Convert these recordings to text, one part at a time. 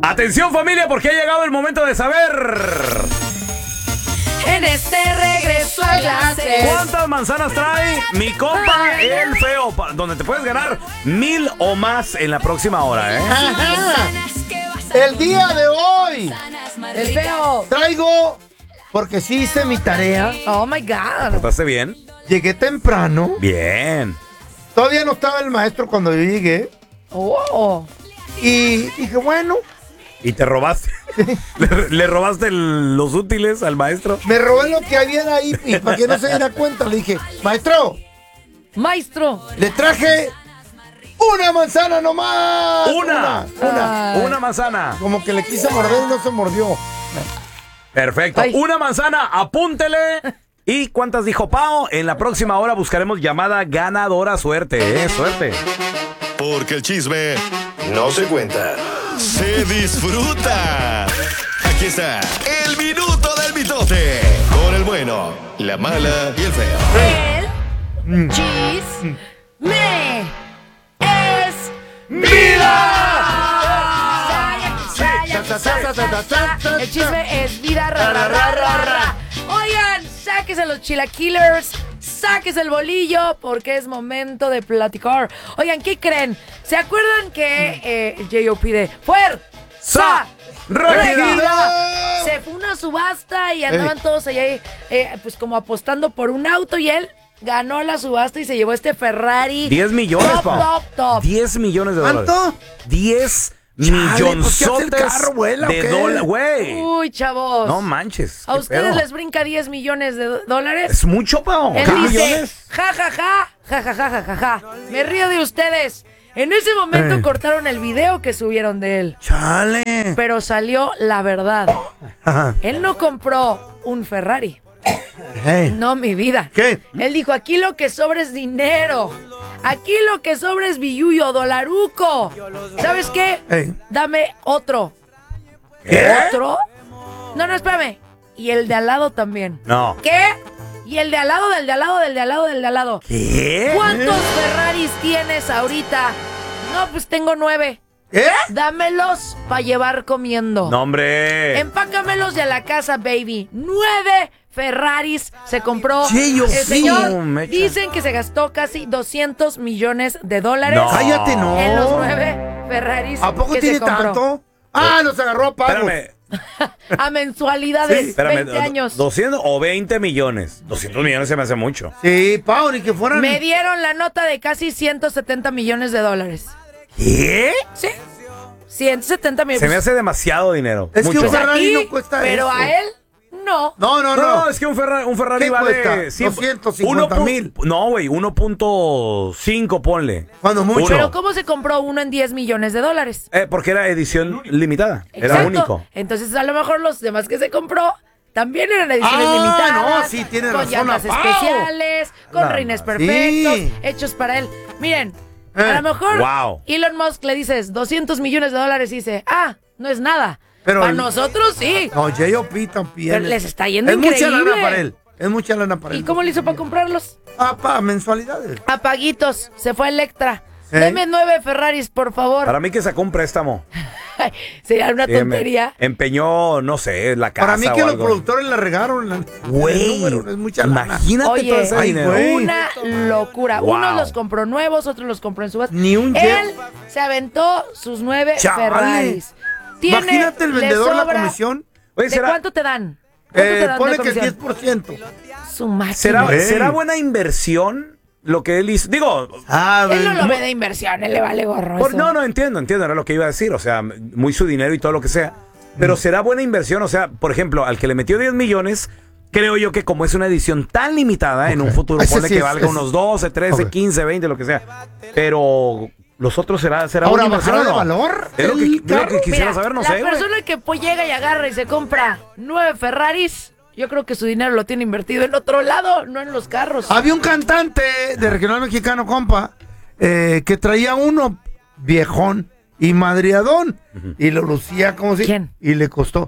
Atención familia, porque ha llegado el momento de saber. En este regreso a clases. ¿Cuántas manzanas trae mi compa el feo? Donde te puedes ganar 1,000 o más en la próxima hora, ¿eh? Ajá. El día de hoy El feo. traigo, porque sí hice mi tarea. Oh my God. ¿Portaste bien? Llegué temprano. Bien. Todavía no estaba el maestro cuando yo llegué. Oh. Y dije, bueno, ¿Y te robaste? ¿Le robaste los útiles al maestro? me robé lo que había ahí y para que no se diera cuenta le dije, maestro, Maestro. le traje una manzana nomás. Una manzana. Como que le quise morder y no se mordió. Perfecto. Ay. Una manzana, apúntele. ¿Y cuántas dijo Pao? En la próxima hora buscaremos llamada ganadora. Suerte, suerte. Porque el chisme no se cuenta, se disfruta. Aquí está el minuto del mitote. Con el bueno, la mala y el feo. El chisme es vida. El chisme es vida. Oigan, sáquese los chilaquilers, sáquese el bolillo, porque es momento de platicar. Oigan, ¿qué creen? ¿Se acuerdan que J.O.P. de Fuerza Regida se fue una subasta y andaban todos allá pues como apostando por un auto y él ganó la subasta y se llevó este Ferrari 10 millones, top. 10 millones de dólares. ¿Cuánto? 10 Chale, millonzotes ¿por qué hace el carro, vuela, o de qué? dólares, güey. Uy, chavos. No manches. ¿A ¿qué ustedes pedo? les brinca 10 millones de dólares? Es mucho, Pao. Él 10 dice, millones. ja. Me río de ustedes. En ese momento cortaron el video que subieron de él. Chale. Pero salió la verdad. Ajá. Él no compró un Ferrari. Hey. No, mi vida. ¿Qué? Él dijo, aquí lo que sobra es dinero. Aquí lo que sobra es billuyo, dolaruco. ¿Sabes qué? Hey. Dame otro. ¿Qué? ¿Otro? No, espérame. Y el de al lado también. No. ¿Qué? Y el de al lado, del de al lado. ¿Qué? ¿Cuántos Ferraris tienes ahorita? No, pues tengo 9. ¿Eh? Dámelos para llevar comiendo. No, hombre. Empácamelos de a la casa, baby. 9 Ferraris se compró. Sí, yo el sí. señor, Mecha. dicen que se gastó casi 200 millones de dólares. No. Cállate, no. En los 9 Ferraris ¿A poco que tiene se compró. tanto? Ah, los agarró a pagos. Espérame. A mensualidades, Espérame. 20 años. 200 o 20 millones. 200 millones se me hace mucho. Sí, Pau, ni que fueran. Me dieron la nota de casi 170 millones de dólares. ¿Qué? Sí. 170 millones. Se me hace demasiado dinero. Es que mucho. un Pues Ferrari aquí, no cuesta pero eso. a él, no. No. Es que un Ferrari ¿Qué vale cuesta? 250,000. No, güey, 1.5 ponle. Cuando mucho. Pero ¿cómo se compró uno en 10 millones de dólares? Porque era edición limitada. Era Exacto. único. Entonces, a lo mejor los demás que se compró también eran ediciones limitadas. no, sí, tiene con razón, llantas Pau. especiales, con No, rines no. perfectos, Sí. hechos para él. Miren, a lo mejor Wow. Elon Musk le dices 200 millones de dólares y dice, no es nada. Pero para el- nosotros sí. No, J.O.P. también. Pero les está yendo es increíble. mucha lana para él. Es mucha lana para él. ¿Y cómo le hizo para comprarlos? Pa, mensualidades. A paguitos, se fue a Electra. ¿Eh? Deme 9 Ferraris, por favor. Para mí que sacó un préstamo. Sería una tontería. Empeñó, no sé, la casa Para mí que o los algo. productores le regaron el Güey, número, es mucha lana. imagínate Oye, todo ese ay, dinero. güey. Una locura. Wow. Unos los compró nuevos, otros los compró en subasta. Ni un Él jet. se aventó sus 9 Chale. Ferraris. Imagínate el le vendedor la sobra- comisión. Oye, ¿De ¿será, cuánto te dan? ¿Cuánto te dan Pone de que el comisión? 10%. Su máquina. será, Ey. ¿será buena inversión lo que él hizo? Digo, Ah, Él no lo ve de inversión, él le vale gorro eso. no, entiendo, era lo que iba a decir. O sea, muy su dinero y todo lo que sea. Pero será buena inversión. O sea, por ejemplo, al que le metió 10 millones, creo yo que como es una edición tan limitada, en un futuro Ese ponle sí que es- valga es- unos 12, 13, Ok. 15, 20, lo que sea. Pero los otros será Ahora, buena inversión, ¿bajará de ¿no? valor Es lo que, el es lo carro? que quisiera Mira, saber, no la sé, güey. persona que pues llega y agarra y se compra 9 Ferraris, yo creo que su dinero lo tiene invertido en otro lado, no en los carros. Había un cantante de regional mexicano, compa, que traía uno viejón y madriadón y lo lucía como si... ¿Quién? Y le costó.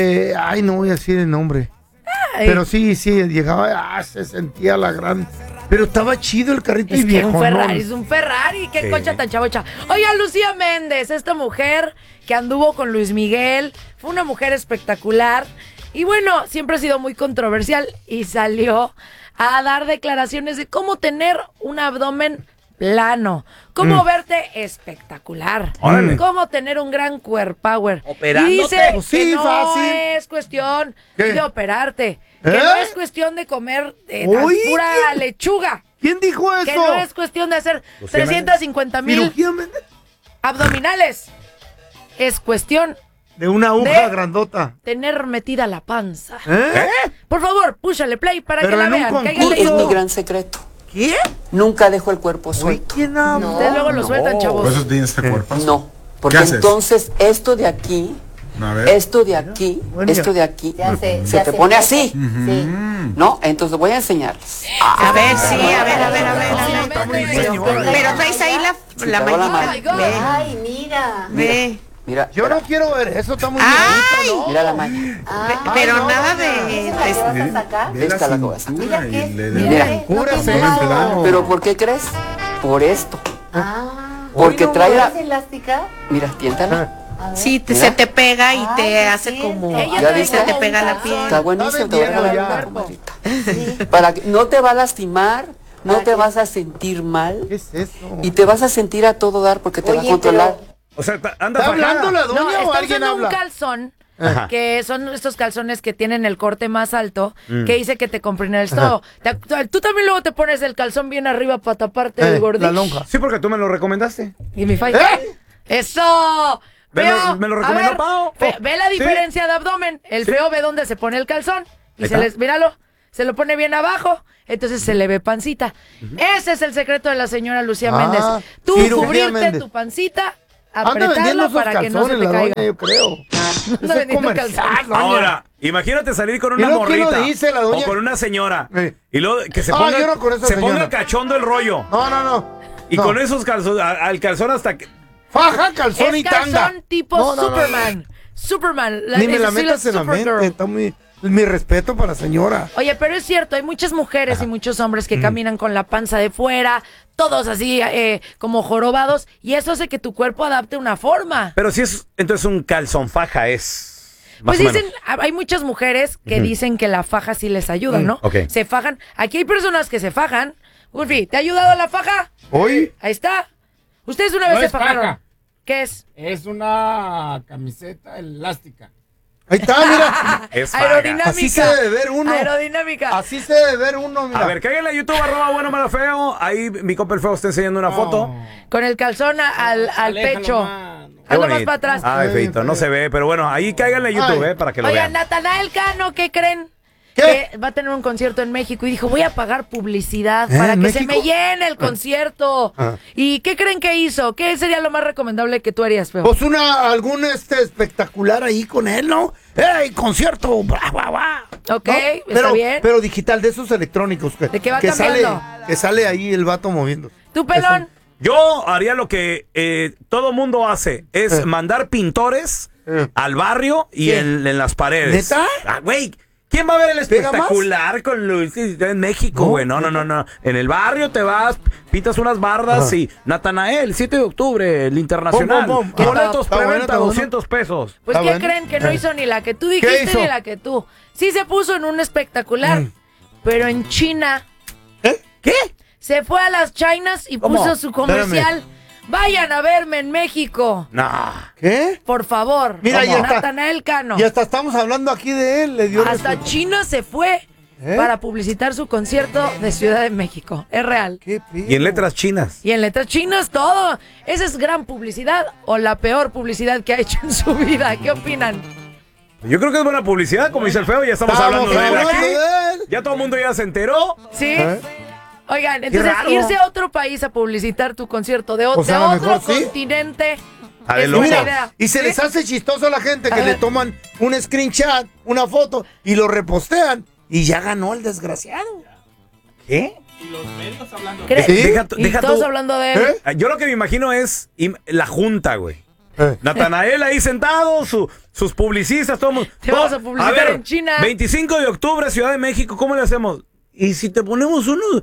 No voy a decir el nombre. Ay, Pero sí, llegaba, se sentía la gran Pero estaba chido el carrito y Es que viejo. un Ferrari, es un Ferrari, qué Sí. concha tan chavocha. Oiga, Lucía Méndez, esta mujer que anduvo con Luis Miguel, fue una mujer espectacular y bueno, siempre ha sido muy controversial y salió a dar declaraciones de cómo tener un abdomen plano, cómo verte espectacular, Órale. cómo tener un gran core power. Operándote. Y dice Pues sí, que no fácil. es cuestión ¿Qué? de operarte, que ¿Eh? no es cuestión de comer Uy, pura lechuga. ¿Quién dijo eso? Que no es cuestión de hacer Lucía Méndez. 350,000 ¿Cirugía, Méndez? abdominales. Es cuestión De una aguja de- grandota. tener metida la panza. ¿Eh? Por favor, púchale play para Pero que la en un vean. concurso. Cáiganle Es mi YouTube. gran secreto. ¿Qué? Nunca dejo el cuerpo Uy, suelto. ¿quién habla? Ustedes luego lo sueltan, Por chavos. eso tienes este cuerpo. No, porque ¿Qué haces? entonces esto de aquí, A ver. esto de aquí, Bueno, esto ya. de aquí, Se se te hace pone poco. así, Sí. ¿no? Entonces voy a enseñarles. A ver, sí, a ver. Pero traes ahí la te hago la mano. Oh my God. Ve, Ay, mira. ve. Mira, yo no quiero ver eso, está muy ¡Ay! bonito, ¿no? mira la mano. Pero no, nada no, de... ¿Esa la que vas a sacar? Ve la Esta la que voy a sacar. cintura Mira y qué. le Mira. no Cúbrase. tiene nada. plano. ¿Pero por qué crees? Por esto. Ah. Porque trae la... ¿Es elástica? Mira, tiéntala. A ver. Sí, Mira. se te pega y te Ay, hace sí. como... Ella Ya trae viste, como te un pega la calzón. Está buenísimo, te voy a vendiendo regalar ya. una comadrita. Para que no te va a lastimar, no te vas a sentir mal ¿Qué es eso? y te vas a sentir a todo dar porque te va a Oye, controlar. O sea, anda ¿Está fajada. hablando la No, doña o está alguien usando habla? un calzón. Ajá. Que son estos calzones que tienen el corte más alto, que dice que te comprime el estómago. Tú también luego te pones el calzón bien arriba para taparte el gordito. la lonja. Sí, porque tú me lo recomendaste. Y mi falla. ¿Eh? ¡Eso! Me lo recomendó a ver, Pao. ve la Sí. diferencia de abdomen. El feo ve dónde se pone el calzón. Y Ahí se está. les, míralo, se lo pone bien abajo. Entonces se le ve pancita. Ese es el secreto de la señora Lucía Ah, Méndez. Tú cirugía cubrirte Méndez. tu pancita, Anda vendiendo apretarla esos para que no se calzones te la caiga. doña, yo creo. Anda Ese vendiendo comercial, calzones. doña. Ahora, imagínate salir con una ¿Y luego quién lo morrita dice, la doña? o con una señora Sí. y luego que se Ah, ponga, yo no con esa se señora. ponga cachondo el rollo No, no, no. y No. con esos calzones al calzón hasta que Faja, calzón Es y tanga. calzón tipo No, no, no, no. Superman. Superman. Ni me la ese sí metas en la Supergirl. mente. Está muy... Mi respeto para la señora. Oye, pero es cierto, hay muchas mujeres y muchos hombres que caminan con la panza de fuera, todos así como jorobados, y eso hace que tu cuerpo adapte una forma. pero si es entonces un calzón faja es más Pues o dicen, menos. hay muchas mujeres que dicen que la faja sí les ayuda, ¿no? ok. Se fajan. Aquí hay personas que se fajan. Urfi, ¿te ha ayudado la faja? Hoy, Ahí está. Ustedes una vez No se es fajaron. faja. ¿Qué es? Es una camiseta elástica. ahí está, mira. Es faja. Aerodinámica. Así se debe ver uno. Aerodinámica. Así se debe ver uno, mira. A ver, cáiganle a YouTube, @bueno, malo, feo. Ahí mi compa el feo está enseñando una foto. Con el calzón al Aléjalo pecho. más. Qué Hazlo más bonito. para atrás. Ay, feito, no se ve, pero bueno, ahí cáiganle a YouTube, Ay. para que lo Oigan, vean. Natanael Cano, ¿qué creen? ¿Qué? Que va a tener un concierto en México y dijo, voy a pagar publicidad ¿Eh? para ¿En que se México? me llene el concierto. Ah. ¿Y qué creen que hizo? ¿Qué sería lo más recomendable que tú harías, feo? Pues algún espectacular ahí con él, ¿no? ¡Ey, concierto! ¡Bra, bra, bra! Ok, ¿No? está bien. Pero digital, de esos electrónicos. ¿De qué va que cambiando? que sale ahí el vato moviendo. ¿Tú, pelón? Yo haría lo que todo mundo hace, es mandar pintores al barrio y en las paredes. ¿Neta? Ah, güey, ¿quién va a ver el ¿Pega más? espectacular con Luis en México, güey? No. En el barrio te vas, pintas unas bardas Ajá. y Natanael, 7 de octubre, el internacional. Pum, pum, pum. Boletos Está bueno, preventa, está bueno. 200 pesos. Pues, Está ¿qué bueno. creen? Que no hizo ni la que tú dijiste hizo? ni la que tú. Sí se puso en un espectacular, pero en China ¿Qué? se fue a las Chinas y ¿Cómo? puso su comercial. Vayan a verme en México. No. ¿Qué? Por favor. Mira, Como ya está. Natanael Cano. Y hasta estamos hablando aquí de él. Le dio Hasta respeto. China se fue ¿Eh? para publicitar su concierto de Ciudad de México. Es real. ¿Qué pido? Y en letras chinas. Y en letras chinas todo. ¿Esa es gran publicidad o la peor publicidad que ha hecho en su vida? ¿Qué opinan? Yo creo que es buena publicidad, como dice el feo, ya estamos Estamos hablando de él hablando aquí. de él. Ya todo el mundo ya se enteró. ¿Sí? ¿Eh? Oigan, entonces raro. irse a otro país a publicitar tu concierto de, Pues de a lo otro mejor sí. continente. A de es loco. buena Mira, idea. y se ¿Sí? les hace chistoso a la gente que A le ver. toman un screenshot, una foto, y lo repostean. Y ya ganó el desgraciado. ¿Qué? ¿Crees? ¿Sí? Y Deja todos tú. hablando de él. ¿Eh? Yo lo que me imagino es la junta, güey. Eh. Natanael ahí sentado, sus publicistas, todo el mundo. Te vamos a publicitar ver, en China. 25 de octubre, Ciudad de México, ¿cómo le hacemos? ¿y si te ponemos unos...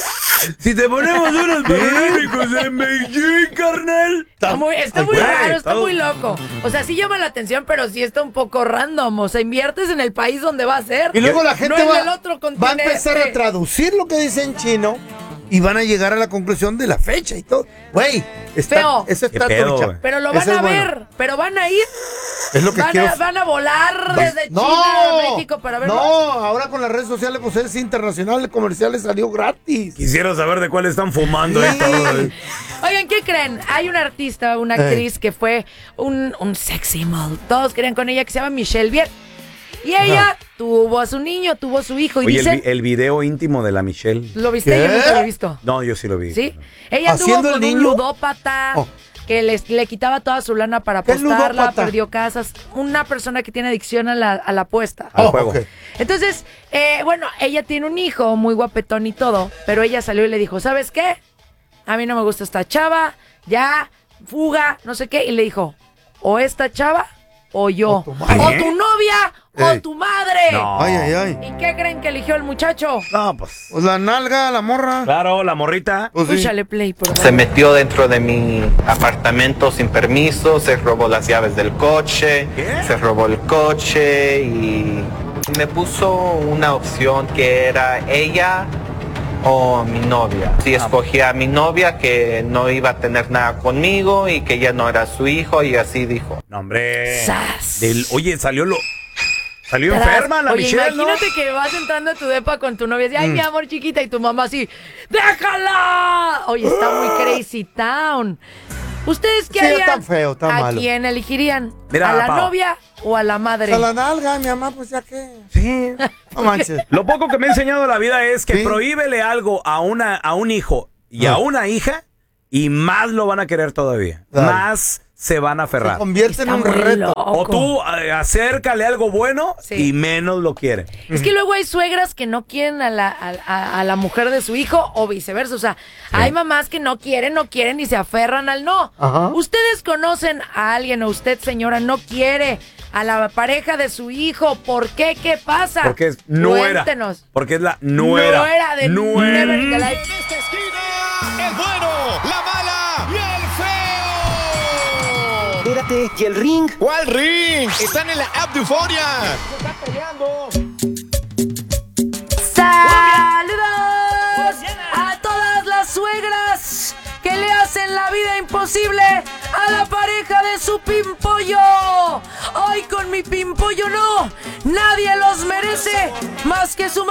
Si te ponemos unos panorámicos en Beijing, carnal? Está muy Güey, raro, está todo- muy loco. O sea, sí llama la atención, pero sí está un poco random. O sea, inviertes en el país donde va a ser. Y luego la gente no en va, el otro va a continente. empezar a traducir lo que dice en chino y van a llegar a la conclusión de la fecha y todo. Güey, Feo. eso está Qué pedo, trucha. güey. Pero lo Eso van es a bueno. ver, pero van a ir. Es lo que quiero. Van a volar desde No, China a México para verlo. no, ahora con las redes sociales, pues es internacional, el comercial le salió gratis. Quisiera saber de cuál están fumando ahí todo. Oigan, ¿qué creen? Hay una artista, una actriz que fue un sexy model. Todos querían con ella, que se llama Michelle Viet. Y ella tuvo a su niño, tuvo a su hijo. Y Oye, dicen, el video íntimo de la Michelle. ¿lo viste? ¿Qué? Yo nunca lo he visto. No, yo sí lo vi. ¿Sí? Ella anduvo ¿Haciendo el con un niño? ludópata que le quitaba toda su lana para ¿Qué apostarla, ludópata? perdió casas. Una persona que tiene adicción a la apuesta. Al juego. ok. Entonces, bueno, ella tiene un hijo muy guapetón y todo, pero ella salió y le dijo, ¿sabes qué? A mí no me gusta esta chava, ya, fuga, no sé qué. Y le dijo, o esta chava o yo. O tu madre. O tu novia o Ey. tu madre. No. Ay, ay, ay. ¿Y qué creen que eligió el muchacho? No, pues. Pues la nalga, la morra. Claro, la morrita. Pues sí. Escúchale play, por Se favor. metió dentro de mi apartamento sin permiso, se robó las llaves del coche, ¿Qué? se robó el coche y me puso una opción que era ella o mi novia. Si escogía a mi novia, que no iba a tener nada conmigo y que ella no era su hijo, y así dijo. No, hombre. Sas. Oye, salió Tras. enferma la Oye, Michelle, ¿no? imagínate que vas entrando a tu depa con tu novia y dice, ay, mi amor chiquita, y tu mamá así, ¡déjala! Oye, está muy crazy town. ¿Ustedes qué Sí, harían? está feo, está ¿A malo. quién elegirían? Mira, ¿A la Pao. novia o a la madre? A la nalga, mi mamá, pues ya que. Sí. No manches. Lo poco que me ha enseñado la vida es que Sí. prohíbele algo a un hijo y a una hija y más lo van a querer todavía. Claro. Más se van a Se aferrar. convierte en Está un muy reto. loco. O tú acércale algo bueno Sí. y menos lo quiere. Es que luego hay suegras que no quieren a la mujer de su hijo o viceversa. O sea, hay mamás que no quieren y se aferran al no. Ajá. ¿Ustedes conocen a alguien o usted, señora, no quiere a la pareja de su hijo? ¿Por qué? ¿Qué pasa? Porque es nuera. Cuéntenos. Porque es la nuera. Nuera de Nuera. Never in the Life. En esta esquina, el bueno, la mala y el feo. Espérate, ¿y el ring? ¿Cuál ring? Están en la app de Euforia. ¡Saludos a todas las suegras que le hacen la vida imposible a la pareja de su pimpollo! ¡Ay, con mi pimpollo no! ¡Nadie los merece más que su